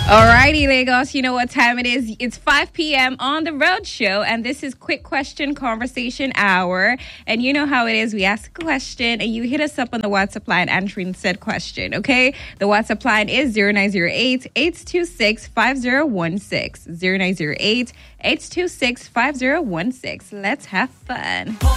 Alrighty, Lagos, you know what time it is. It's 5 p.m. on The Road Show, and this is Quick Question Conversation Hour. And you know how it is. We ask a question, and you hit us up on the WhatsApp line answering said question, okay? The WhatsApp line is 0908-826-5016. 0908-826-5016. Let's have fun.